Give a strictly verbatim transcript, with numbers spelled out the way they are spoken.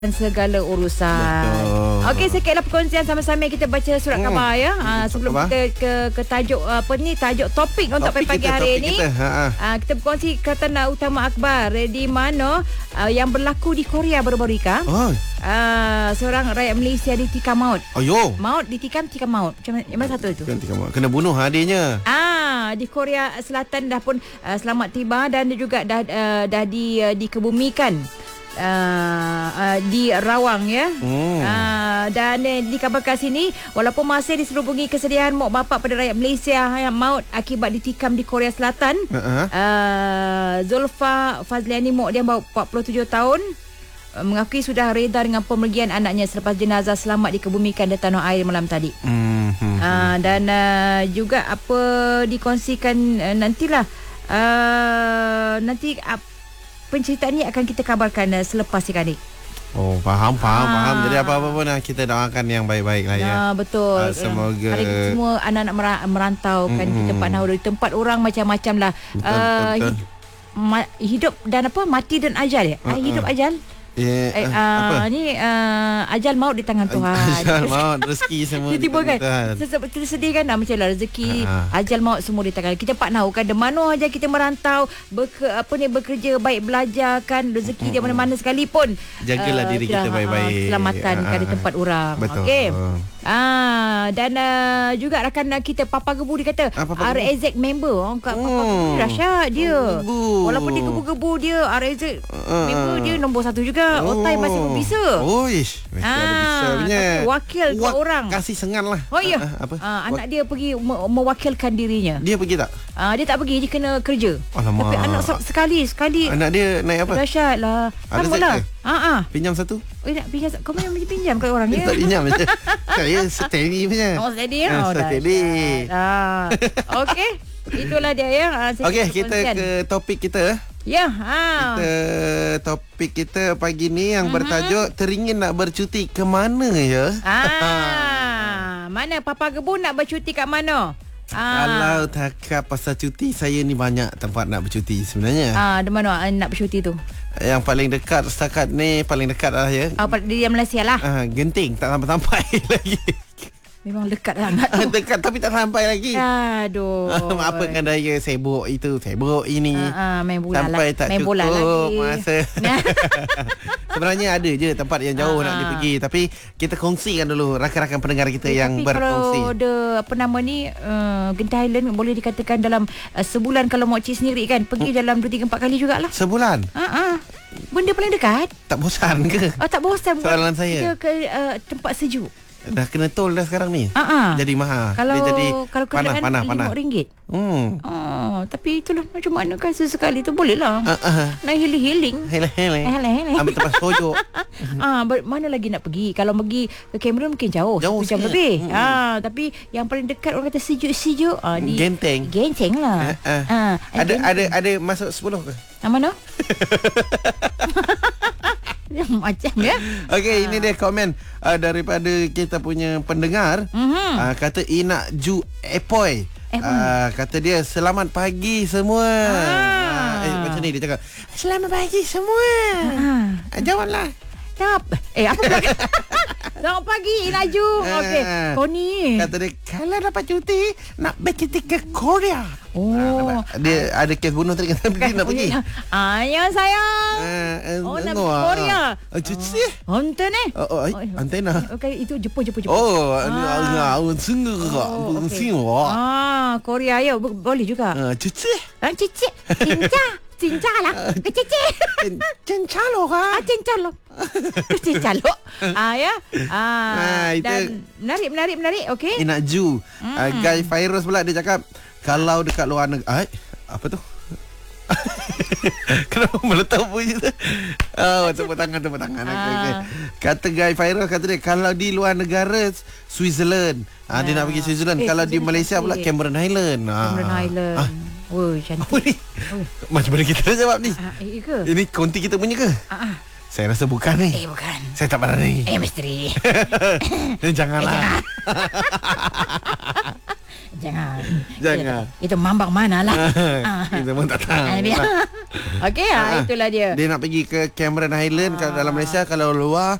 segala urusan. Betul. Okey, sikitlah perkongsian sama-sama kita baca surat hmm. khabar ya. Ha, sebelum Khabar. kita ke ke tajuk apa ni, tajuk topik untuk Topik pagi kita, hari topik ini. Kita, ha, ha. Ha, kita berkongsi kata utama akhbar di mana uh, yang berlaku di Korea baru-baru ini. Oh. Uh, seorang rakyat Malaysia ditikam maut. Ayo. Maut ditikam tikam maut. Macam mana, mana satu itu? Kena bunuh adiknya. Ah, di Korea Selatan dah pun uh, selamat tiba dan juga dah uh, dah di uh, dikebumikan. Uh, uh, di Rawang ya. Hmm. Uh, dan uh, dikabarkan sini walaupun masih diserubungi kesedihan mak bapak pada rakyat Malaysia yang maut akibat ditikam di Korea Selatan. Uh-huh. Uh, Zulfa Fazliani mak dia baru empat puluh tujuh tahun uh, mengakui sudah reda dengan pemergian anaknya selepas jenazah selamat dikebumikan di tanah air malam tadi. Hmm. Uh, dan uh, juga apa dikongsikan uh, nantilah uh, nanti uh, penceritaan ni akan kita kabarkan uh, selepas sekali. Oh, faham, faham, ah. faham. Jadi apa-apa pun kita doakan yang baik-baik lah ya. Ya, betul. Uh, semoga hari semua anak-anak merantau kan mm-hmm. di tempat nahur, di tempat orang macam-macam lah. Betul, uh, betul. Hi- hidup dan apa? Mati dan ajal ya? Uh-uh. Hidup ajal. Yeah, eh, uh, apa? Ni uh, ajal maut di tangan Tuhan. Ajal maut, rezeki semua di tangan Tuhan. Kita sedih kan, macam lah rezeki, uh-huh. ajal maut semua di tangan kita. Pak tahu kan, di mana aja kita merantau, berke, apa ni bekerja baik, belajar kan, rezeki uh-huh. dia mana-mana sekalipun. Jagalah uh, diri kita uh, baik-baik. Keselamatan uh-huh. kan di tempat orang. Betul. Okey. Ah, dan uh, juga rakan kita Papa Gebu dia kata ah, R A Z member. Oh, Papa hmm. Gebu dahsyat dia. Oh, walaupun dia gebu-gebu dia R A Z uh, member dia nombor satu juga. oh. Otai masih berbisa. Oh, ish. Mesti ah, ada bisa punya. Wakil Wak- dua orang. Kasih sengan lah. Oh ya. Uh, apa? Ah, anak dia pergi me- mewakilkan dirinya. Dia pergi tak? Ah, dia tak pergi, dia kena kerja. Alamak. Tapi anak sekali sekali. Anak dia naik apa? Dahsyat lah. Ada Sama lah. Ah, ah. Pinjam satu? Oh, nak pinjam. Kau memang pinjam kat orang ya? Tak pinjam je. Saya steady punya. Oh, steady. Ah, Oh, steady. Ah. Okey. Itulah dia ya. Ah, okey, kita ke topik kita. Ya. Ah. Kita topik kita pagi ni yang uh-huh. bertajuk teringin nak bercuti ke mana ya? Ah. Mana Papa Gebu nak bercuti kat mana? Ah. Kalau takat pasal cuti, saya ni banyak tempat nak bercuti sebenarnya. Ah, di mana nak bercuti tu? Yang paling dekat setakat ni, paling dekat lah ya. Oh, di Malaysia lah. Ah, Genting, tak sampai-sampai lagi. Memang dekat sangat tu. Dekat tapi tak sampai lagi. Aduh. Maafkan daya, sibuk itu, sibuk ini. Uh, uh, main bola sampai lah. tak main cukup bola lagi. masa. Sebenarnya ada je tempat yang jauh uh, nak dipergi, tapi kita kongsikan dulu rakan-rakan pendengar kita ya, yang tapi berkongsi. Kalau ada apa nama ni uh, Genting Highland boleh dikatakan dalam uh, sebulan kalau Mak Cik sendiri kan pergi hmm. dalam dua tiga empat kali jugalah. Sebulan? Ha uh-uh. Benda paling dekat. Tak bosan ke? Oh, tak bosan. Soalan saya. Kita ke uh, tempat sejuk. Dah kena tol dah sekarang ni. Uh-uh. Jadi mahal. Kalau dia jadi kalau panah panah panah. lima ringgit. Hmm. Oh, tapi itulah macam mana kan sesekali tu boleh lah. Uh-uh. Nak healing-healing. Healing-healing. Healing-healing. Ambil tempat sojok. Ah, mana lagi nak pergi? Kalau pergi ke Cameron mungkin jauh, jauh jam lebih. Hmm. Ah, tapi yang paling dekat orang kata sejuk-sejuk ah di Genting. Genting lah. Uh, uh. Ah, ada Genting. ada ada masuk sepuluh ke? Ah, mana? Macam ya. Okey, ha. Ini dia komen uh, daripada kita punya pendengar. Mm-hmm. Uh, kata Ina Ju Epoy. Uh, kata dia selamat pagi semua. Ah. Uh, eh macam ni dia cakap. Selamat pagi semua. Ah. Uh, jawablah. Jawab. Eh apa pula? Selamat pagi Ina Ju. Okey. Uh, Kau ni. Kata dia kalau dapat cuti nak bercuti ke Korea. Oh, uh, dia uh, ada kes bunuh tadi kata dia nak pergi. Ayah sayang. Uh, uh, oh, nak pergi Korea. Uh, cuti. Hantar ni. Oh, oh, oh, antena. Okey, itu Jepun Jepun Jepun. Oh, ah, sungguh oh, okay. Ah, Korea ya, boleh juga. Ah, cuci. Ah, cuci. Cinca. Cinca lah. Kecici. Cinca lo ha. Ah, cinca lo. Cinca lo. Ah ya. Ah, ah dan menarik menarik menarik. Okey. Ina Ju. Mm. Uh, Guy Virus pula dia cakap kalau dekat luar negara, apa tu? Kenapa meletak bunyi tu? Oh, tepuk tangan, tepuk tangan. Ah. Okay, okay. Kata Guy Virus, kata dia kalau di luar negara Switzerland. Ah, dia nak pergi Switzerland. Eh, kalau di Malaysia pula Cameron Highland. Cameron ah. Highland. Ah. Oh, cantik. Apa ni? Oh. Macam mana kita nak jawab ni? Ah, eh, ke? Ini konti kita punya ke? Ah, ah. Saya rasa bukan ni. Eh, bukan. Saya tak berani. Eh, misteri. Janganlah. Eh, jangan. Jangan. Jangan. Itu, itu mambang mana lah. Kita pun tak tahu. Okey, ha, itulah dia. Dia nak pergi ke Cameron Highland, kalau dalam Malaysia, kalau luar